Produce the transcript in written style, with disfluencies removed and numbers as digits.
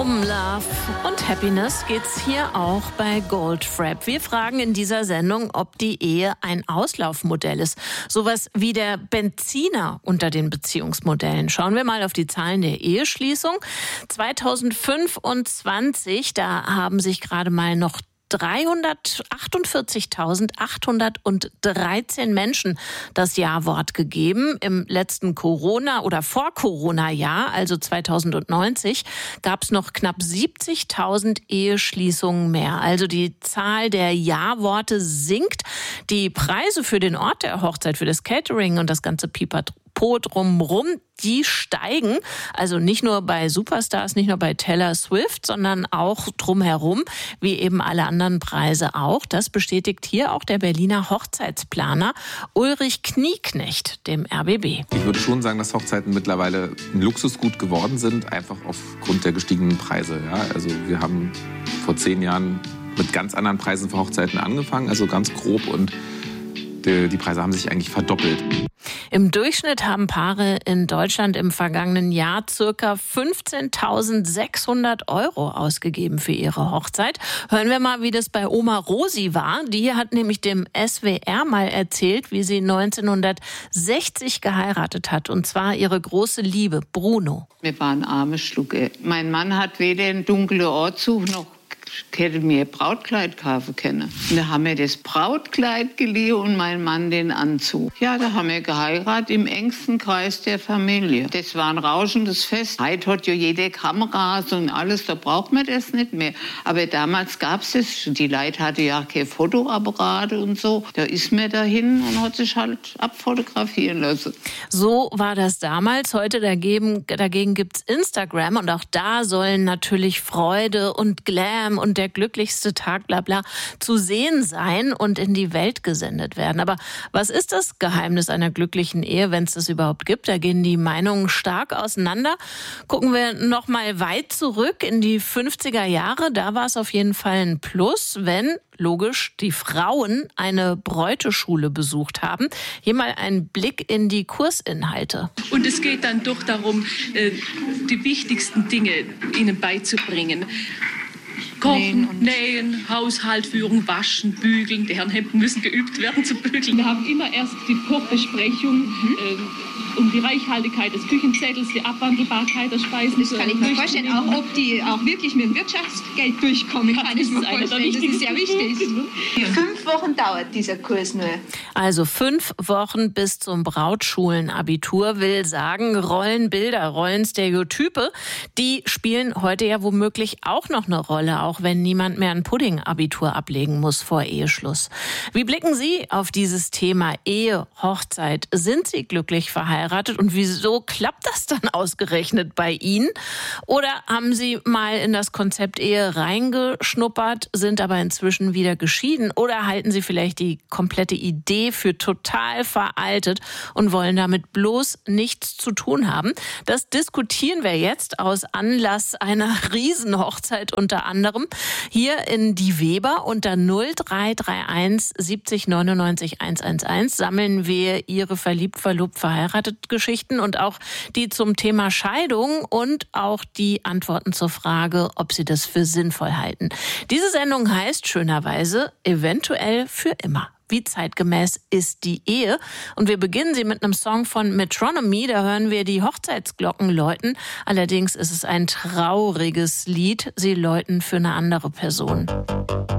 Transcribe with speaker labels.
Speaker 1: Um Love und Happiness geht's hier auch bei Goldfrapp. Wir fragen in dieser Sendung, ob die Ehe ein Auslaufmodell ist. Sowas wie der Benziner unter den Beziehungsmodellen. Schauen wir mal auf die Zahlen der Eheschließung. 2025, da haben sich gerade mal noch 348.813 Menschen das Ja-Wort gegeben. Im letzten vor Corona-Jahr, also 2090, gab es noch knapp 70.000 Eheschließungen mehr. Also die Zahl der Ja-Worte sinkt. Die Preise für den Ort der Hochzeit, für das Catering und das ganze Pipapo drumherum, die steigen. Also nicht nur bei Superstars, nicht nur bei Taylor Swift, sondern auch drumherum, wie eben alle anderen Preise auch. Das bestätigt hier auch der Berliner Hochzeitsplaner Ulrich Knieknecht, dem RBB.
Speaker 2: Ich würde schon sagen, dass Hochzeiten mittlerweile ein Luxusgut geworden sind, einfach aufgrund der gestiegenen Preise. Ja, also wir haben vor 10 Jahren mit ganz anderen Preisen für Hochzeiten angefangen, also ganz grob, und die Preise haben sich eigentlich verdoppelt.
Speaker 1: Im Durchschnitt haben Paare in Deutschland im vergangenen Jahr ca. 15.600 € ausgegeben für ihre Hochzeit. Hören wir mal, wie das bei Oma Rosi war. Die hat nämlich dem SWR mal erzählt, wie sie 1960 geheiratet hat. Und zwar ihre große Liebe, Bruno.
Speaker 3: Wir waren arme Schlucke. Mein Mann hat weder einen dunklen Ortzug noch hätte mir Brautkleid kaufen können. Und da haben wir das Brautkleid geliehen und mein Mann den Anzug. Ja, da haben wir geheiratet im engsten Kreis der Familie. Das war ein rauschendes Fest. Heute hat ja jede Kameras und alles, da braucht man das nicht mehr. Aber damals gab es das. Die Leute hatten ja keine Fotoapparate und so. Da ist man dahin und hat sich halt abfotografieren lassen.
Speaker 1: So war das damals. Heute dagegen gibt's Instagram und auch da sollen natürlich Freude und Glam und der glücklichste Tag, bla bla, zu sehen sein und in die Welt gesendet werden. Aber was ist das Geheimnis einer glücklichen Ehe, wenn es das überhaupt gibt? Da gehen die Meinungen stark auseinander. Gucken wir noch mal weit zurück in die 50er Jahre. Da war es auf jeden Fall ein Plus, wenn, logisch, die Frauen eine Bräuteschule besucht haben. Hier mal ein Blick in die Kursinhalte.
Speaker 4: Und es geht dann doch darum, die wichtigsten Dinge ihnen beizubringen. Kochen, nähen, Haushalt führen, waschen, bügeln. Die Herrenhemden müssen geübt werden zu bügeln. Wir haben immer erst die Kochbesprechung um die Reichhaltigkeit des Küchenzettels, die Abwandelbarkeit der Speisen.
Speaker 5: Das kann ich mir vorstellen, auch ob die auch wirklich mit dem Wirtschaftsgeld durchkommen, kann ich mir vorstellen. Das ist sehr wichtig. 5 Wochen dauert dieser Kurs nur.
Speaker 1: Also 5 Wochen bis zum Brautschulenabitur, will sagen, Rollenbilder, Rollenstereotype, die spielen heute ja womöglich auch noch eine Rolle, auch wenn niemand mehr ein Pudding-Abitur ablegen muss vor Eheschluss. Wie blicken Sie auf dieses Thema Ehe, Hochzeit? Sind Sie glücklich verheiratet und wieso klappt das dann ausgerechnet bei Ihnen? Oder haben Sie mal in das Konzept Ehe reingeschnuppert, sind aber inzwischen wieder geschieden? Oder halten Sie vielleicht die komplette Idee für total veraltet und wollen damit bloß nichts zu tun haben? Das diskutieren wir jetzt aus Anlass einer Riesenhochzeit unter anderem hier in Die Weber. Unter 0331 70 99 111 sammeln wir Ihre verliebt, verlobt, verheiratet Geschichten und auch die zum Thema Scheidung und auch die Antworten zur Frage, ob Sie das für sinnvoll halten. Diese Sendung heißt schönerweise eventuell für immer. Wie zeitgemäß ist die Ehe? Und wir beginnen sie mit einem Song von Metronomy. Da hören wir die Hochzeitsglocken läuten. Allerdings ist es ein trauriges Lied. Sie läuten für eine andere Person.